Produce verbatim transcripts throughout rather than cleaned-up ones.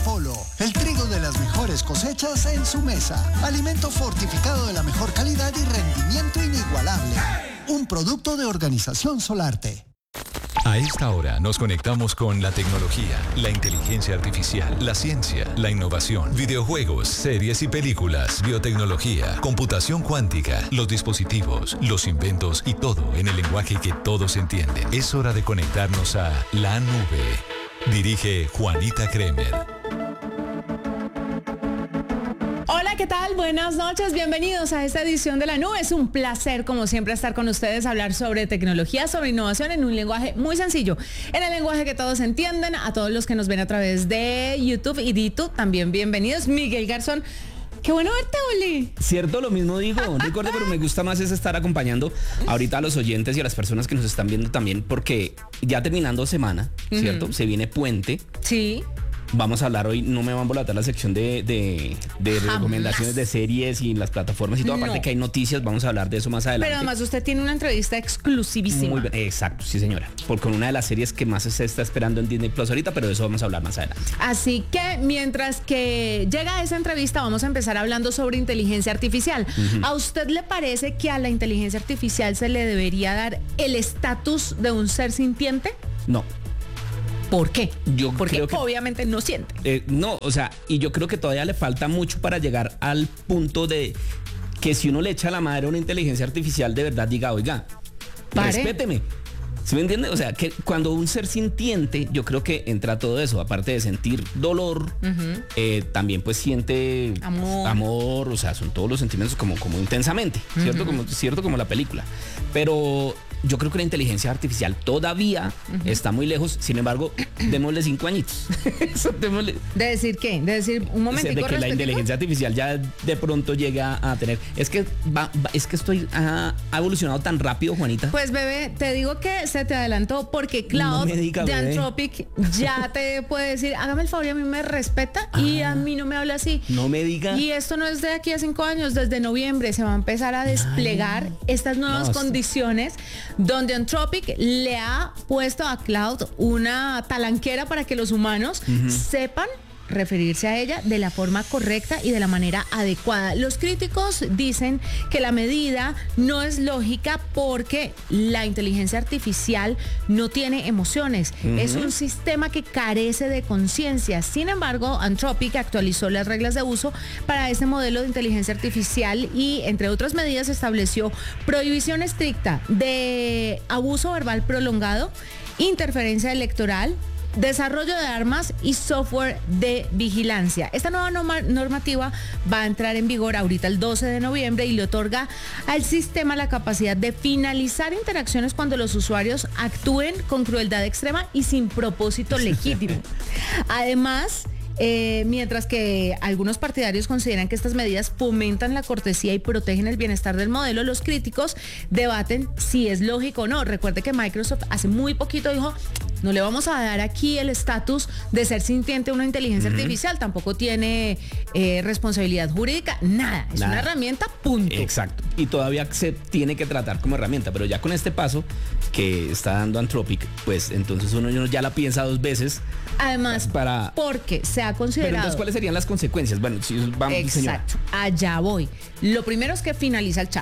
Polo, el trigo de las mejores cosechas en su mesa. Alimento fortificado de la mejor calidad y rendimiento inigualable. Un producto de Organización Solarte. A esta hora nos conectamos con la tecnología, la inteligencia artificial, la ciencia, la innovación, videojuegos, series y películas, biotecnología, computación cuántica, los dispositivos, los inventos y todo en el lenguaje que todos entienden. Es hora de conectarnos a la nube. Dirige Juanita Kremer. Hola, ¿qué tal? Buenas noches, bienvenidos a esta edición de La Nube. Es un placer, como siempre, estar con ustedes, hablar sobre tecnología, sobre innovación en un lenguaje muy sencillo, en el lenguaje que todos entienden. A todos los que nos ven a través de YouTube y YouTube, también bienvenidos. Miguel Garzón, qué bueno verte, Oli. Cierto, lo mismo digo, recuerdo, pero me gusta más es estar acompañando ahorita a los oyentes y a las personas que nos están viendo también, porque ya terminando semana, ¿cierto? Uh-huh. Se viene puente. Sí. Vamos a hablar hoy, no me van a embolatar la sección de, de, de recomendaciones de series y las plataformas y todo, no. Aparte que hay noticias, vamos a hablar de eso más adelante. Pero además usted tiene una entrevista exclusivísima. Muy bien, exacto, sí señora, por con una de las series que más se está esperando en Disney Plus ahorita, pero de eso vamos a hablar más adelante. Así que mientras que llega esa entrevista, vamos a empezar hablando sobre inteligencia artificial. Uh-huh. ¿A usted le parece que a la inteligencia artificial se le debería dar el estatus de un ser sintiente? No. ¿Por qué? Yo Porque creo que, obviamente no siente. Eh, no, o sea, y yo creo que todavía le falta mucho para llegar al punto de que si uno le echa la madre a una inteligencia artificial, de verdad diga, oiga, ¿Pare? respéteme. ¿Sí me entiende? O sea, que cuando un ser sintiente, yo creo que entra todo eso, aparte de sentir dolor, uh-huh. eh, también pues siente amor. amor, o sea, son todos los sentimientos como, como intensamente, ¿cierto? Uh-huh. Como, cierto como la película. Pero yo creo que la inteligencia artificial todavía uh-huh. está muy lejos. Sin embargo, démosle cinco añitos. Eso, démosle. ¿De decir qué? De decir un momento. De que la inteligencia artificial ya de pronto llega a tener. Es que va, va, es que estoy ha, ha evolucionado tan rápido, Juanita. Pues bebé, te digo que se te adelantó porque Cloud no diga, de bebé. Anthropic ya te puede decir, hágame el favor y a mí me respeta ah, y a mí no me habla así. No me diga. Y esto no es de aquí a cinco años, desde noviembre se va a empezar a desplegar Ay, estas nuevas no, condiciones donde Anthropic le ha puesto a Cloud una talanquera para que los humanos uh-huh. sepan referirse a ella de la forma correcta y de la manera adecuada. Los críticos dicen que la medida no es lógica porque la inteligencia artificial no tiene emociones. Uh-huh. Es un sistema que carece de conciencia. Sin embargo, Anthropic actualizó las reglas de uso para este modelo de inteligencia artificial y, entre otras medidas, estableció prohibición estricta de abuso verbal prolongado, interferencia electoral, desarrollo de armas y software de vigilancia. Esta nueva norma, normativa va a entrar en vigor ahorita el doce de noviembre y le otorga al sistema la capacidad de finalizar interacciones cuando los usuarios actúen con crueldad extrema y sin propósito legítimo. Además, Eh, mientras que algunos partidarios consideran que estas medidas fomentan la cortesía y protegen el bienestar del modelo, los críticos debaten si es lógico o no. Recuerde que Microsoft hace muy poquito dijo, no le vamos a dar aquí el estatus de ser sintiente a una inteligencia uh-huh. artificial, tampoco tiene eh, responsabilidad jurídica, nada, es nada. Una herramienta, punto. Exacto, y todavía se tiene que tratar como herramienta, pero ya con este paso que está dando Anthropic, pues entonces uno ya la piensa dos veces. Además, para porque se ha considerado. Pero entonces, ¿cuáles serían las consecuencias? Bueno, si vamos, exacto, señora. Allá voy. Lo primero es que finaliza el chat.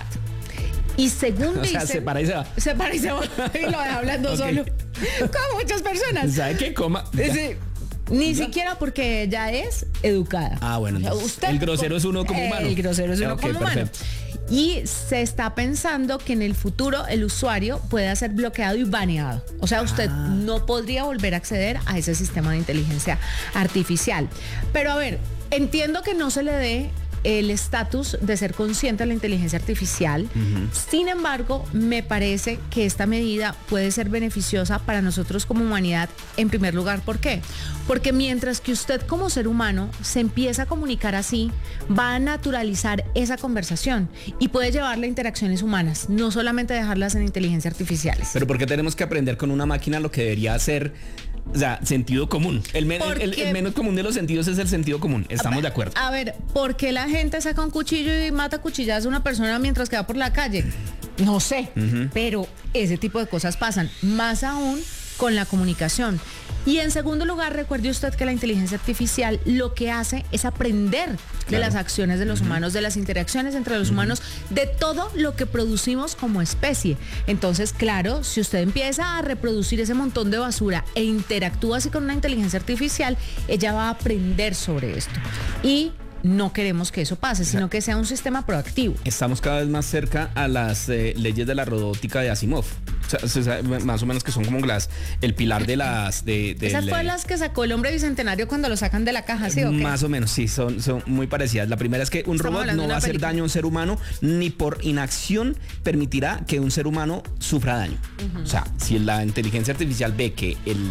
Y según o dicen, sea, se para y se va. Se para y se va. Y lo deja hablando okay. solo. Con muchas personas. ¿Sabe qué? Coma. Sí. Ni ¿Ya? siquiera porque ella es educada. Ah, bueno. Entonces, usted, el grosero es uno como humano. El grosero es uno okay, como perfecto. humano. Y se está pensando que en el futuro el usuario pueda ser bloqueado y baneado. O sea, usted ah. no podría volver a acceder a ese sistema de inteligencia artificial. Pero a ver, entiendo que no se le dé el estatus de ser consciente de la inteligencia artificial. Uh-huh. Sin embargo, me parece que esta medida puede ser beneficiosa para nosotros como humanidad en primer lugar. ¿Por qué? Porque mientras que usted como ser humano se empieza a comunicar así, va a naturalizar esa conversación y puede llevarle a interacciones humanas, no solamente dejarlas en inteligencia artificiales. Pero ¿por qué tenemos que aprender con una máquina lo que debería ser, o sea, sentido común? El, men, el, el, el menos común de los sentidos es el sentido común. Estamos ver, de acuerdo. A ver, ¿por qué la gente saca un cuchillo y mata cuchilladas a una persona mientras que va por la calle? No sé, uh-huh. pero ese tipo de cosas pasan. Más aún con la comunicación. Y en segundo lugar, recuerde usted que la inteligencia artificial lo que hace es aprender claro. de las acciones de los uh-huh. humanos, de las interacciones entre los uh-huh. humanos, de todo lo que producimos como especie. Entonces, claro, si usted empieza a reproducir ese montón de basura e interactúa así con una inteligencia artificial, ella va a aprender sobre esto. Y no queremos que eso pase, sino que sea un sistema proactivo. Estamos cada vez más cerca a las eh, leyes de la robótica de Asimov. O sea, o sea, más o menos que son como las el pilar de las de, de esas le... fueron las que sacó el hombre bicentenario cuando lo sacan de la caja, ¿sí o qué? Más o menos, sí, son, son muy parecidas. La primera es que un Estamos robot no va a hacer película. daño a un ser humano, ni por inacción permitirá que un ser humano sufra daño. Uh-huh. O sea, si la inteligencia artificial ve que el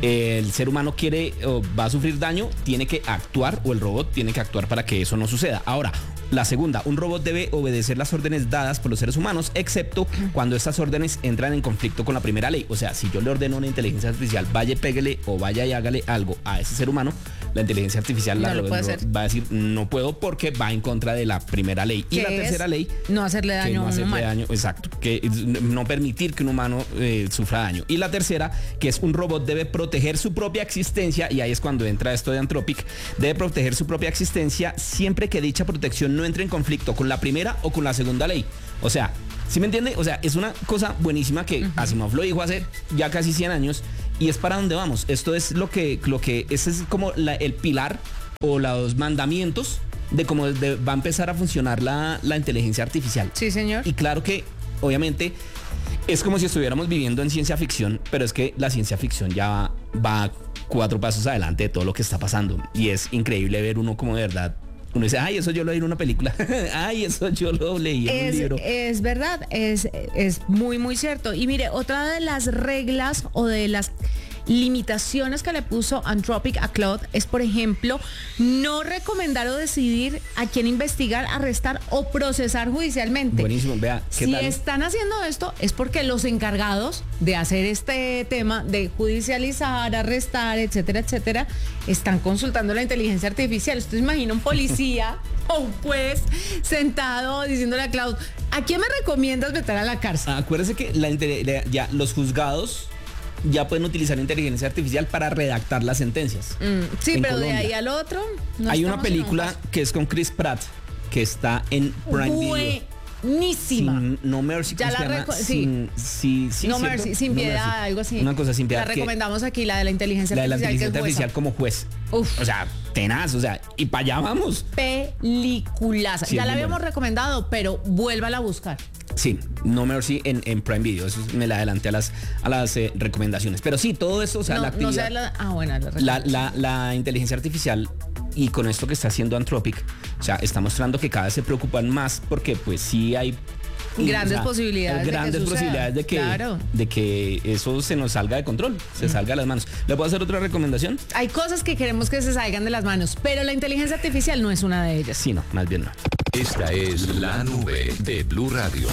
el ser humano quiere o va a sufrir daño, tiene que actuar, o el robot tiene que actuar para que eso no suceda. Ahora, la segunda, un robot debe obedecer las órdenes dadas por los seres humanos, excepto cuando estas órdenes entran en conflicto con la primera ley. O sea, si yo le ordeno a una inteligencia artificial, vaya y pégale o vaya y hágale algo a ese ser humano, la inteligencia artificial no la lo robot, puede va a decir no puedo porque va en contra de la primera ley. Y la tercera ley, no hacerle daño no a un hacerle humano. daño, exacto, que no permitir que un humano eh, sufra daño. Y la tercera, que es un robot debe proteger su propia existencia, y ahí es cuando entra esto de Anthropic, debe proteger su propia existencia siempre que dicha protección no entre en conflicto con la primera o con la segunda ley. O sea, ¿sí me entiende? O sea, es una cosa buenísima que uh-huh. Asimov lo dijo hace ya casi cien años, y es para dónde vamos. Esto es lo que, lo que ese es como la, el pilar o los mandamientos de cómo de, va a empezar a funcionar la, la inteligencia artificial. Sí, señor. Y claro que, obviamente, es como si estuviéramos viviendo en ciencia ficción, pero es que la ciencia ficción ya va, va cuatro pasos adelante de todo lo que está pasando. Y es increíble ver uno como de verdad. Uno dice, ay, eso yo lo leí en una película. Ay, eso yo lo leí en es, un libro. Es verdad, es, es muy, muy cierto. Y mire, otra de las reglas o de las limitaciones que le puso Anthropic a Claude es, por ejemplo, no recomendar o decidir a quién investigar, arrestar o procesar judicialmente. Buenísimo, vea, ¿qué si tal? están haciendo esto es porque los encargados de hacer este tema de judicializar, arrestar, etcétera, etcétera, están consultando la inteligencia artificial. Usted imagina un policía o un juez sentado diciéndole a Claude, ¿a quién me recomiendas meter a la cárcel? Acuérdese que la, ya los juzgados ya pueden utilizar inteligencia artificial para redactar las sentencias. Mm, sí, pero Colombia. de ahí al otro no hay una película que es con Chris Pratt que está en Prime Video. Buenísima. Sin, no Mercy. Ya la reco- sí. Sin, sí, sí, no ¿cierto? Mercy, sin No piedad, Mercy. algo así. Una cosa sin piedad. La recomendamos aquí, la de la inteligencia la de la artificial. inteligencia que es artificial como juez. Uf. O sea, tenaz, o sea, y para allá vamos. Peliculaza. Sí, ya la habíamos buena. recomendado, pero vuélvala a buscar. Sí, No Mercy en, en Prime Video. Eso me la adelanté a las, a las eh, recomendaciones. Pero sí, todo eso, o sea, no, la actividad. No sé la, ah, bueno, la, la, la inteligencia artificial, y con esto que está haciendo Anthropic, o sea, está mostrando que cada vez se preocupan más porque pues sí hay grandes o sea, posibilidades grandes de que posibilidades de que, claro. de que eso se nos salga de control, se mm. salga de las manos. ¿Le puedo hacer otra recomendación? Hay cosas que queremos que se salgan de las manos, pero la inteligencia artificial no es una de ellas. Sí, no, más bien no. Esta es La Nube de Blue Radio.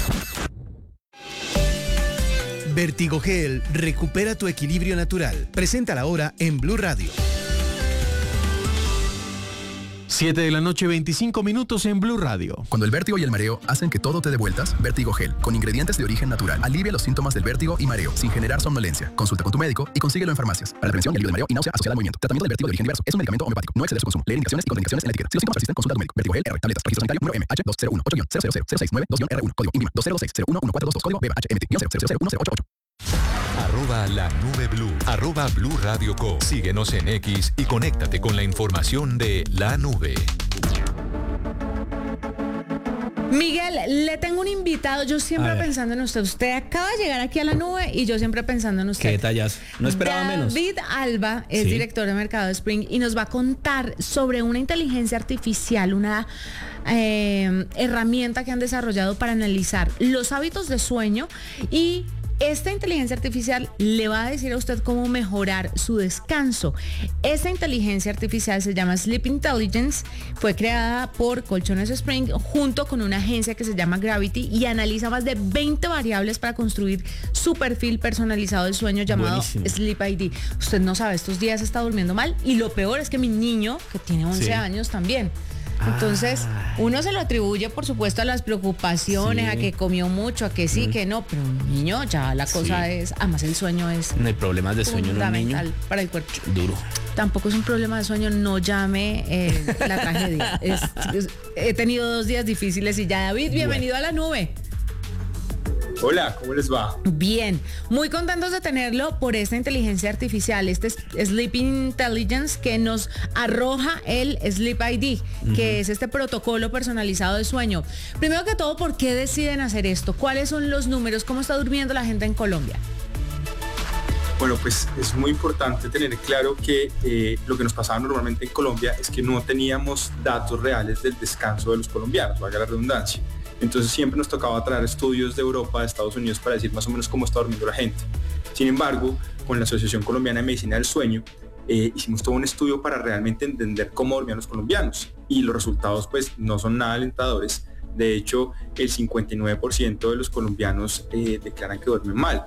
Vertigogel recupera tu equilibrio natural. Presenta la hora en Blue Radio. siete de la noche, veinticinco minutos en Blue Radio. Cuando el vértigo y el mareo hacen que todo te dé vueltas, Vertigogel, con ingredientes de origen natural, alivia los síntomas del vértigo y mareo sin generar somnolencia. Consulta con tu médico y consíguelo en farmacias. Para la prevención y alivio de mareo y náusea asociada al movimiento. Tratamiento del vértigo de origen diverso. Es un medicamento homeopático. No excede su consumo. Leer indicaciones y contraindicaciones en la etiqueta. Si los síntomas persisten, consulta a tu médico. Vertigogel R. Tabletas. Registro sanitario número M H dos cero uno ocho cero cero cero seis nueve dos R uno. Código INVIMA dos cero seis cero uno uno cuatro dos dos. Código B H M T cero cero cero uno cero ocho ocho. Arroba la nube blue, arroba Blue Radio Co. Síguenos en X y conéctate con la información de La Nube. Miguel, le tengo un invitado, yo siempre pensando en usted. Usted acaba de llegar aquí a La Nube y yo siempre pensando en usted. Qué detalles. No esperaba David menos. David Alba es sí. director de mercado de Spring y nos va a contar sobre una inteligencia artificial, una eh, herramienta que han desarrollado para analizar los hábitos de sueño, y esta inteligencia artificial le va a decir a usted cómo mejorar su descanso. Esta inteligencia artificial se llama Sleep Intelligence, fue creada por Colchones Spring junto con una agencia que se llama Gravity y analiza más de veinte variables para construir su perfil personalizado del sueño llamado Buenísimo. Sleep I D. Usted no sabe, estos días está durmiendo mal y lo peor es que mi niño, que tiene once sí. años también. Entonces, uno se lo atribuye, por supuesto, a las preocupaciones, Sí. a que comió mucho, a que sí, Mm. que no, pero un niño ya la cosa Sí. es, además el sueño es No hay problemas de sueño en un niño. fundamental para el cuerpo. Duro. Tampoco es un problema de sueño, no llame eh, la tragedia. Es- es- he tenido dos días difíciles y ya, David, bienvenido a la nube. Hola, ¿cómo les va? Bien, muy contentos de tenerlo por esta inteligencia artificial, este es Sleep Intelligence que nos arroja el Sleep I D, que es este protocolo personalizado de sueño. Primero que todo, ¿por qué deciden hacer esto? ¿Cuáles son los números? ¿Cómo está durmiendo la gente en Colombia? Bueno, pues es muy importante tener claro que eh, lo que nos pasaba normalmente en Colombia es que no teníamos datos reales del descanso de los colombianos, valga la redundancia. Entonces siempre nos tocaba traer estudios de Europa, de Estados Unidos, para decir más o menos cómo está durmiendo la gente. Sin embargo, con la Asociación Colombiana de Medicina del Sueño, eh, hicimos todo un estudio para realmente entender cómo dormían los colombianos. Y los resultados pues no son nada alentadores. De hecho, el cincuenta y nueve por ciento de los colombianos eh, declaran que duermen mal.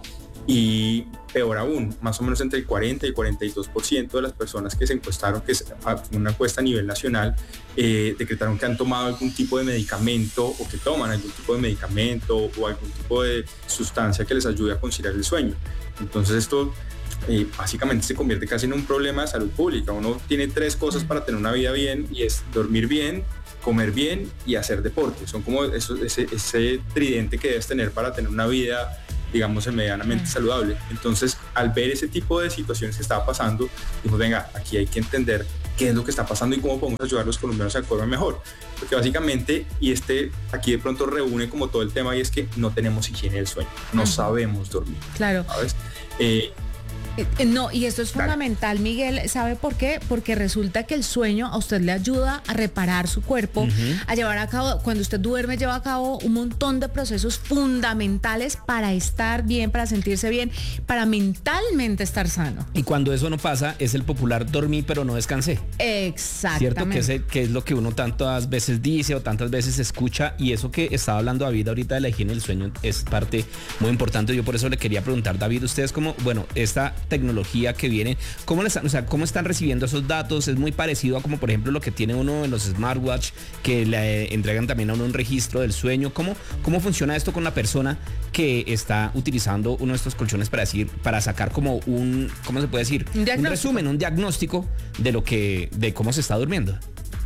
Y peor aún, más o menos entre el cuarenta y cuarenta y dos por ciento de las personas que se encuestaron, que es una encuesta a nivel nacional, eh, decretaron que han tomado algún tipo de medicamento o que toman algún tipo de medicamento o algún tipo de sustancia que les ayude a conciliar el sueño. Entonces esto eh, básicamente se convierte casi en un problema de salud pública. Uno tiene tres cosas para tener una vida bien y es dormir bien, comer bien y hacer deporte. Son como eso, ese, ese tridente que debes tener para tener una vida, digamos, medianamente mm. saludable. Entonces, al ver ese tipo de situaciones que estaba pasando, dijimos, venga, aquí hay que entender qué es lo que está pasando y cómo podemos ayudar a los colombianos a comer mejor. Porque básicamente, y este aquí de pronto reúne como todo el tema, y es que no tenemos higiene del sueño, no uh-huh. sabemos dormir. Claro. ¿Sabes? Eh, No, y esto es fundamental, Miguel. ¿Sabe por qué? Porque resulta que el sueño a usted le ayuda a reparar su cuerpo, uh-huh. a llevar a cabo, cuando usted duerme, lleva a cabo un montón de procesos fundamentales para estar bien, para sentirse bien, para mentalmente estar sano. Y cuando eso no pasa, es el popular dormí pero no descansé. Exactamente. Cierto que es, que es lo que uno tantas veces dice o tantas veces escucha, y eso que estaba hablando David ahorita de la higiene del sueño es parte muy importante. Yo por eso le quería preguntar, David, ustedes como, bueno, esta tecnología que viene, ¿cómo le están, o sea, cómo están recibiendo esos datos? Es muy parecido a como por ejemplo lo que tiene uno en los smartwatch, que le entregan también a uno un registro del sueño. ¿Cómo, cómo funciona esto con la persona que está utilizando uno de estos colchones para decir, para sacar como un, ¿cómo se puede decir? Un, un resumen, un diagnóstico de lo que, de cómo se está durmiendo.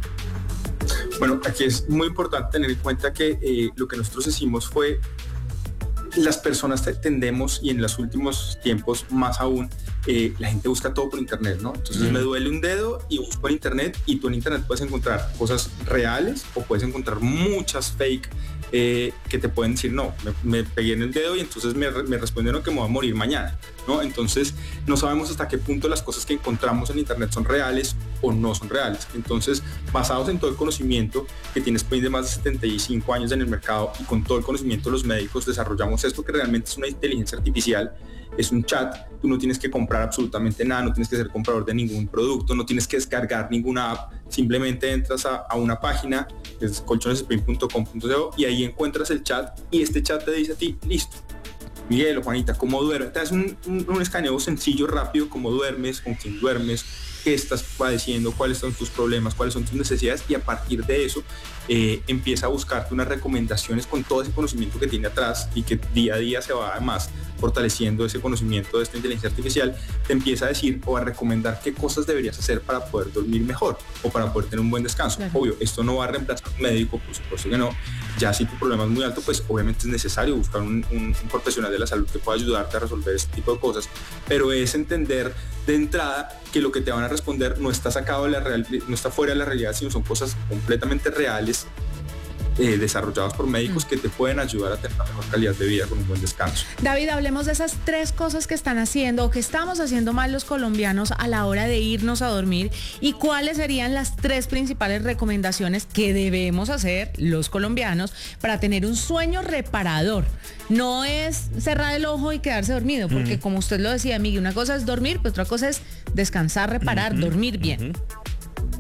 Bueno, aquí es muy importante tener en cuenta que eh, lo que nosotros hicimos fue, las personas tendemos, y en los últimos tiempos más aún, eh, la gente busca todo por internet, ¿no? Entonces mm. me duele un dedo y busco en internet, y tú en internet puedes encontrar cosas reales o puedes encontrar muchas fake eh, que te pueden decir, no, me, me pegué en el dedo y entonces me, me respondieron que me voy a morir mañana, ¿no? Entonces no sabemos hasta qué punto las cosas que encontramos en internet son reales o no son reales. Entonces, basados en todo el conocimiento que tienes de más de setenta y cinco años en el mercado, y con todo el conocimiento de los médicos, desarrollamos esto que realmente es una inteligencia artificial. Es un chat, tú no tienes que comprar absolutamente nada, no tienes que ser comprador de ningún producto, no tienes que descargar ninguna app, simplemente entras a, a una página, es colchones spring punto com punto co, y ahí encuentras el chat, y este chat te dice a ti, listo, Miguel o Juanita, ¿cómo duermes? Te das un, un, un escaneo sencillo, rápido, cómo duermes, con quién duermes, qué estás padeciendo, cuáles son tus problemas, cuáles son tus necesidades, y a partir de eso eh, empieza a buscarte unas recomendaciones con todo ese conocimiento que tiene atrás, y que día a día se va además fortaleciendo ese conocimiento de esta inteligencia artificial. Te empieza a decir o a recomendar qué cosas deberías hacer para poder dormir mejor o para poder tener un buen descanso. Claro. Obvio, esto no va a reemplazar a un médico, por supuesto que no. Ya si tu problema es muy alto, pues obviamente es necesario buscar un, un, un profesional de la salud que pueda ayudarte a resolver este tipo de cosas, pero es entender de entrada que lo que te van a responder no está sacado de la real, no está fuera de la realidad, sino son cosas completamente reales, eh, desarrolladas por médicos, mm. que te pueden ayudar a tener una mejor calidad de vida con un buen descanso. David, hablemos de esas tres cosas que están haciendo o que estamos haciendo mal los colombianos a la hora de irnos a dormir, y cuáles serían las tres principales recomendaciones que debemos hacer los colombianos para tener un sueño reparador. No es cerrar el ojo y quedarse dormido, porque uh-huh. como usted lo decía, Miguel, una cosa es dormir, pero otra cosa es descansar, reparar, uh-huh. dormir bien. Uh-huh.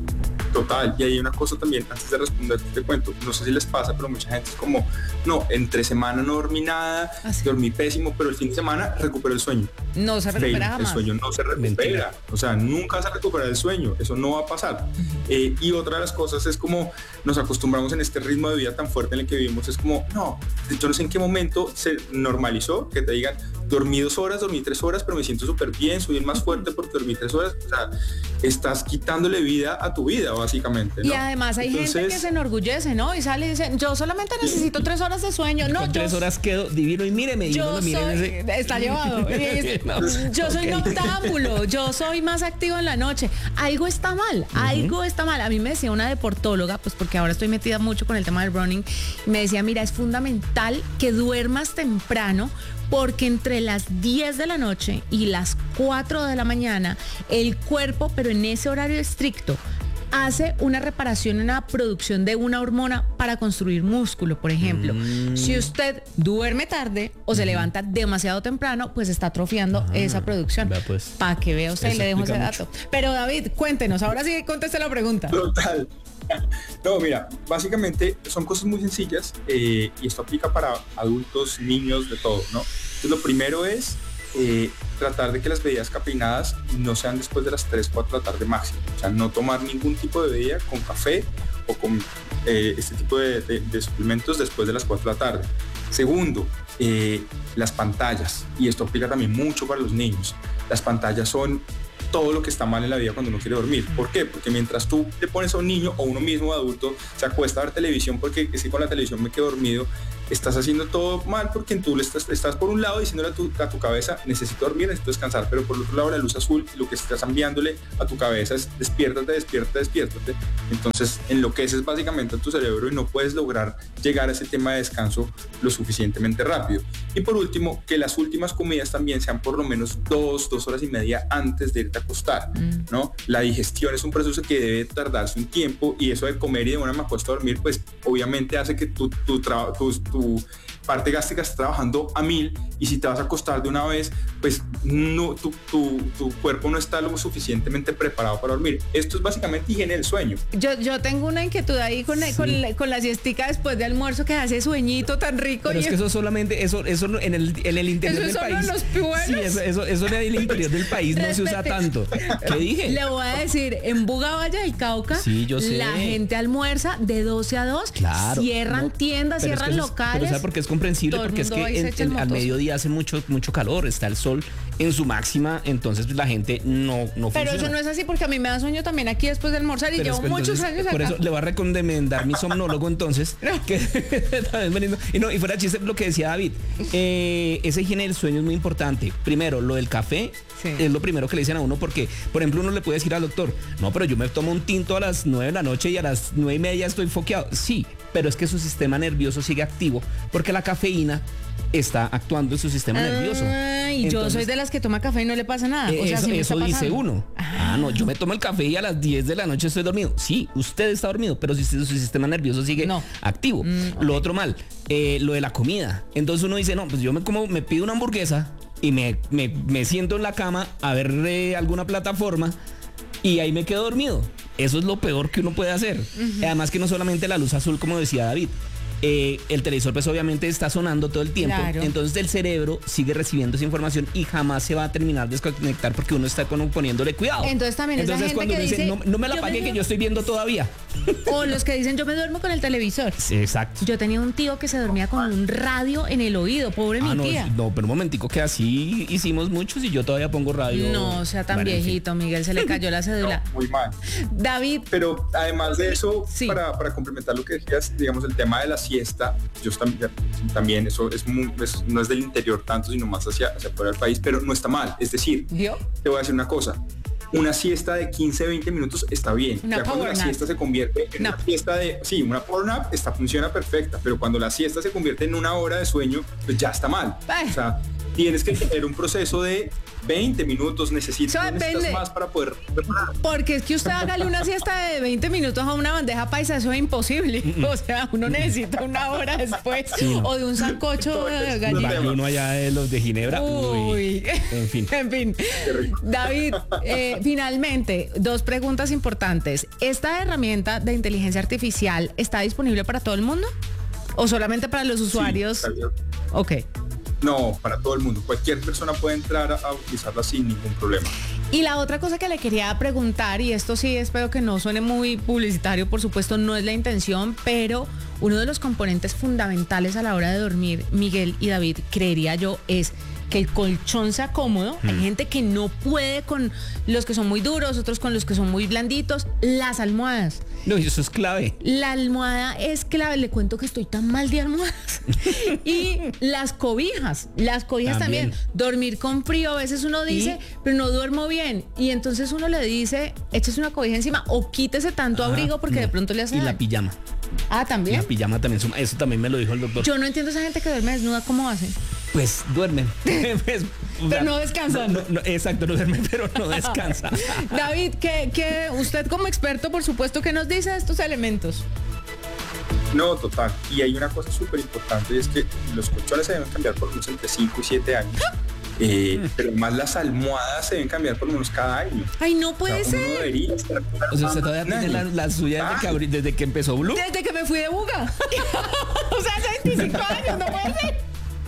Total, y hay una cosa también, antes de responder te cuento, no sé si les pasa, pero mucha gente es como, no, entre semana no dormí nada, Así. dormí pésimo, pero el fin de semana recupero el sueño. No se recupera jamás. El sueño no se recupera, Mentira. o sea, nunca se recupera el sueño, eso no va a pasar. Uh-huh. Eh, y otra de las cosas es como nos acostumbramos en este ritmo de vida tan fuerte en el que vivimos, es como, no, yo no sé en qué momento se normalizó que te digan, dormí dos horas, dormí tres horas, pero me siento súper bien, soy el más fuerte porque dormí tres horas. O sea, estás quitándole vida a tu vida, básicamente, ¿no? Y además hay Entonces, gente que se enorgullece, ¿no? Y sale y dice, yo solamente necesito tres horas de sueño. No, con yo tres horas quedo divino y míreme. Y yo no lo miren soy, ese... está llevado. no, yo soy okay. noctámbulo, yo soy más activo en la noche. Algo está mal, uh-huh. algo está mal. A mí me decía una deportóloga, pues porque ahora estoy metida mucho con el tema del running, y me decía, mira, es fundamental que duermas temprano, porque entre las diez de la noche y las cuatro de la mañana, el cuerpo, pero en ese horario estricto, hace una reparación, una producción de una hormona para construir músculo, por ejemplo. Mm. Si usted duerme tarde o se mm. levanta demasiado temprano, pues está atrofiando ah, esa producción. Pues, para que vea usted, le dejo ese dato. Mucho. Pero David, cuéntenos, ahora sí conteste la pregunta. Total. No, mira, básicamente son cosas muy sencillas eh, y esto aplica para adultos, niños, de todo, ¿no? Entonces, lo primero es eh, tratar de que las bebidas cafeinadas no sean después de las tres, cuatro de la tarde máximo. O sea, no tomar ningún tipo de bebida con café o con eh, este tipo de, de, de suplementos después de las cuatro de la tarde. Segundo, eh, las pantallas, y esto aplica también mucho para los niños. Las pantallas son todo lo que está mal en la vida cuando uno quiere dormir. ¿Por qué? Porque mientras tú te pones a un niño o uno mismo adulto se acuesta a ver televisión porque es que con la televisión me quedo dormido, estás haciendo todo mal porque tú le estás, estás por un lado diciéndole a tu, a tu cabeza, necesito dormir, necesito descansar, pero por el otro lado la luz azul, lo que estás enviándole a tu cabeza es despiértate, despiértate, despiértate. Entonces enloqueces básicamente a tu cerebro y no puedes lograr llegar a ese tema de descanso lo suficientemente rápido. Y por último, que las últimas comidas también sean por lo menos dos, dos horas y media antes de irte a acostar, mm. ¿no? La digestión es un proceso que debe tardarse un tiempo, y eso de comer y de una me acuesto a dormir, pues obviamente hace que tu, tu, tu, tu, tu tu parte gástrica está trabajando a mil, y si te vas a acostar de una vez, pues no, tu, tu, tu cuerpo no está lo suficientemente preparado para dormir. Esto es básicamente higiene del sueño. Yo, yo tengo una inquietud ahí con, sí. con, la, con la siestica después de almuerzo, que hace sueñito tan rico. Pero y es que eso solamente, eso, eso en el, en el interior eso del país. Los pibuelos. Sí, eso, eso, eso en el interior del país no se usa tanto. ¿Qué dije? Le voy a decir, en Buga, Valle del Cauca, sí, yo sé. La gente almuerza de doce a dos, claro, cierran no, tiendas, cierran es locales. Pero ¿sabes por qué es comprensible? Porque es que en, en, al mediodía hace mucho, mucho calor, está el sol en su máxima, entonces pues, la gente no, no funciona. Pero eso no es así, porque a mí me da sueño también aquí después de almorzar, y pero llevo muchos entonces, años acá. Por eso le voy a recomendar mi somnólogo entonces. No. Que, y, no, y fuera chiste lo que decía David, eh, esa higiene del sueño es muy importante. Primero, lo del café, sí. es lo primero que le dicen a uno, porque, por ejemplo, uno le puede decir al doctor, no, pero yo me tomo un tinto a las nueve de la noche y a las nueve y media estoy foqueado. Sí, pero es que su sistema nervioso sigue activo, porque la cafeína está actuando en su sistema ah, nervioso. Y yo soy de las que toma café y no le pasa nada. O sea, eso si eso dice uno. Ah. ah, no, yo me tomo el café y a las diez de la noche estoy dormido. Sí, usted está dormido, pero si su sistema nervioso sigue no. activo. Mm, okay. Lo otro mal, eh, lo de la comida. Entonces uno dice, no, pues yo me como, me pido una hamburguesa y me, me, me siento en la cama a ver eh, alguna plataforma y ahí me quedo dormido. Eso es lo peor que uno puede hacer. Uh-huh. Además que no solamente la luz azul, como decía David, Eh, el televisor pues obviamente está sonando todo el tiempo, claro. Entonces el cerebro sigue recibiendo esa información y jamás se va a terminar de desconectar porque uno está poniéndole cuidado. Entonces también Entonces esa cuando gente que dice, dice, no, no me la apague que yo estoy viendo todavía. O los que dicen, yo me duermo con el televisor. Sí, exacto. Yo tenía un tío que se dormía con un radio en el oído, pobre ah, mi no, tía. No, pero un momentico, que así hicimos muchos y yo todavía pongo radio. No, o sea, tan bueno, viejito, Miguel, se le cayó la cédula. No, muy mal. David. Pero además de eso, sí. para, para complementar lo que decías, digamos, el tema de la siesta, yo también, también eso es, muy, es no es del interior tanto, sino más hacia, hacia fuera del país, pero no está mal. Es decir, ¿Yo? te voy a decir una cosa. Una siesta de quince a veinte minutos está bien. Una ya cuando la nap. siesta se convierte en no. una siesta de... Sí, una power nap está, funciona perfecta, pero cuando la siesta se convierte en una hora de sueño, pues ya está mal. Ay. O sea, tienes que tener un proceso de veinte minutos, necesitas, Eso necesitas depende. más para poder preparar. Porque es que usted hágale una siesta de veinte minutos a una bandeja paisa, eso es imposible. O sea, uno necesita una hora después. Sí, no. O de un sancocho de Y gallina. uno allá de los de Ginebra. Uy. Uy. En fin. En fin. David, eh, finalmente, dos preguntas importantes. ¿Esta herramienta de inteligencia artificial está disponible para todo el mundo? ¿O solamente para los usuarios? Sí, está bien. Ok. No, para todo el mundo. Cualquier persona puede entrar a, a utilizarla sin ningún problema. Y la otra cosa que le quería preguntar, y esto sí espero que no suene muy publicitario, por supuesto no es la intención, pero uno de los componentes fundamentales a la hora de dormir, Miguel y David, creería yo, es que el colchón sea cómodo. Mm. Hay gente que no puede con los que son muy duros, otros con los que son muy blanditos. Las almohadas. No, y eso es clave. La almohada es clave. Le cuento que estoy tan mal de almohadas. Y las cobijas. Las cobijas también. también. Dormir con frío. A veces uno dice, ¿y? Pero no duermo bien. Y entonces uno le dice, échese una cobija encima o quítese tanto ah, abrigo porque no. de pronto le hace Y daño. la pijama. Ah, ¿también? La pijama también. Eso también me lo dijo el doctor. Yo no entiendo esa gente que duerme desnuda. ¿Cómo hace? Pues duermen. pues, pero sea, no descansan. No, no, exacto, no duermen, pero no descansa. David, ¿qué, qué, usted como experto, por supuesto, ¿qué nos dice de estos elementos? No, total. Y hay una cosa súper importante, y es que los colchones se deben cambiar por lo menos entre cinco y siete años. Eh, pero más las almohadas se deben cambiar por lo menos cada año. Ay, no puede o sea, ser. Debería estar o sea, usted todavía tiene la, la suya desde, ah. que, desde que empezó Blue. Desde que me fui de buga. O sea, hace veinticinco años, no puede ser.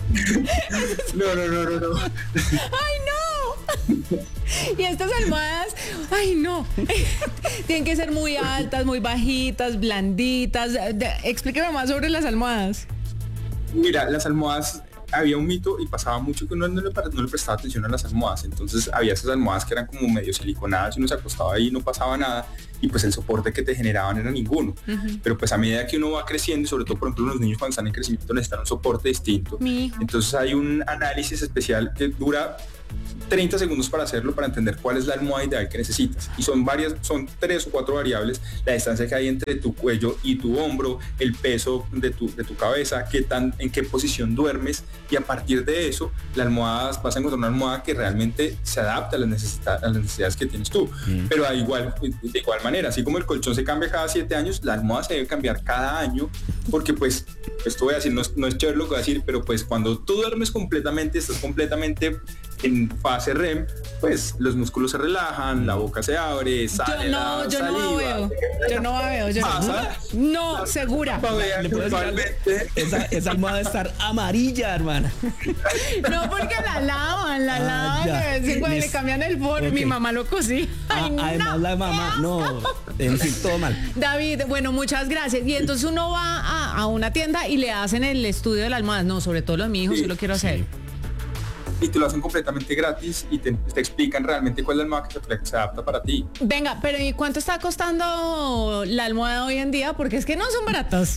No, no, no, no, no. ¡Ay, no! Y estas almohadas, ¡ay, no! Tienen que ser muy altas, muy bajitas, blanditas. Explíqueme más sobre las almohadas. Mira, las almohadas, había un mito y pasaba mucho que uno no le, no le prestaba atención a las almohadas. Entonces había esas almohadas que eran como medio siliconadas y uno se acostaba ahí y no pasaba nada. Y pues el soporte que te generaban era ninguno. Uh-huh. Pero pues a medida que uno va creciendo, y sobre todo por ejemplo los niños cuando están en crecimiento necesitan un soporte distinto. Entonces hay un análisis especial que dura treinta segundos para hacerlo, para entender cuál es la almohada ideal que necesitas. Y son varias, son tres o cuatro variables: la distancia que hay entre tu cuello y tu hombro, el peso de tu, de tu cabeza, qué tan, en qué posición duermes, y a partir de eso, la almohada, vas a encontrar una almohada que realmente se adapta a las, necesita, a las necesidades que tienes tú. Mm. Pero a igual, de igual manera, así como el colchón se cambia cada siete años, la almohada se debe cambiar cada año, porque pues, esto voy a decir, no es, no es chévere lo que voy a decir, pero pues cuando tú duermes completamente, estás completamente en fase R E M, pues los músculos se relajan, la boca se abre, sale yo no, la yo saliva. No veo, yo no veo, yo ¿Pasa? no. No, segura. ¿Le puedo decir esa, esa almohada debe estar amarilla, hermana. No, porque la lavan, la ah, lavan, de vez en cuando le cambian el forro. Okay. Mi mamá lo cosí. Ah, además no, la mamá, no, en fin, todo mal. David, bueno, muchas gracias. Y entonces uno va a, a una tienda y le hacen el estudio de la almohada. No, sobre todo lo de mi hijo, sí, sí lo quiero hacer. Sí. Y te lo hacen completamente gratis y te, te explican realmente cuál es la almohada que se, se adapta para ti. Venga, pero ¿y cuánto está costando la almohada hoy en día? Porque es que no son baratas.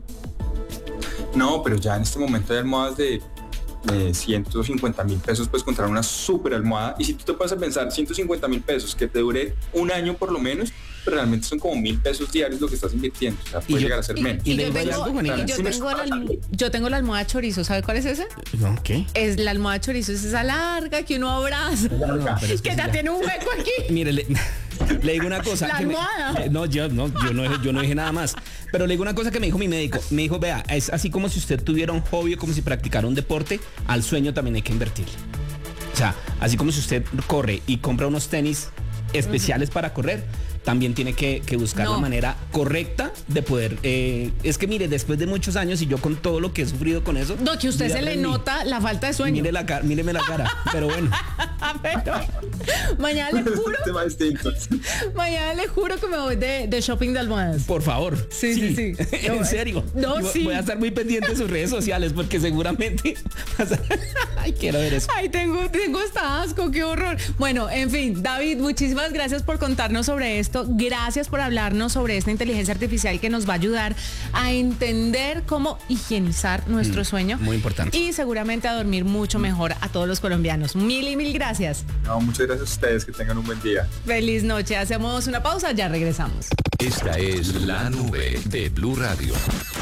No, pero ya en este momento hay almohadas de eh, ciento cincuenta mil pesos, puedes encontrar una súper almohada. Y si tú te puedes pensar ciento cincuenta mil pesos que te dure un año por lo menos, pero realmente son como mil pesos diarios lo que estás invirtiendo. O sea, puede llegar a ser y, menos. Y, y, yo, tengo, y yo, tengo la, yo tengo la almohada chorizo. ¿Sabe cuál es esa? No, ¿qué? Es la almohada chorizo, es esa larga que uno abraza. No, no, es que, que ya tiene un hueco aquí. Mire, le, le digo una cosa. La que almohada. Me, no, yo no, yo no, yo no dije nada más. Pero le digo una cosa que me dijo mi médico. Me dijo, vea, es así como si usted tuviera un hobby, como si practicara un deporte, al sueño también hay que invertirle. O sea, así como si usted corre y compra unos tenis especiales uh-huh. para correr, también tiene que, que buscar no. la manera correcta de poder... Eh, es que mire, después de muchos años y yo con todo lo que he sufrido con eso... No, que usted se le nota la falta de sueño. Mire la cara, míreme la cara, pero bueno. Pero mañana le juro... mañana le juro que me voy de, de shopping de almohadas. Por favor. Sí, sí, sí. sí. En no, serio. No, voy, sí. Voy a estar muy pendiente de sus redes sociales porque seguramente... Ay, quiero ver eso. Ay, tengo, tengo hasta asco, qué horror. Bueno, en fin, David, muchísimas gracias por contarnos sobre esto. Gracias por hablarnos sobre esta inteligencia artificial que nos va a ayudar a entender cómo higienizar nuestro mm, sueño. Muy importante. Y seguramente a dormir mucho mejor a todos los colombianos. Mil y mil gracias. No, muchas gracias a ustedes, que tengan un buen día. Feliz noche. Hacemos una pausa, ya regresamos. Esta es La Nube de Blue Radio.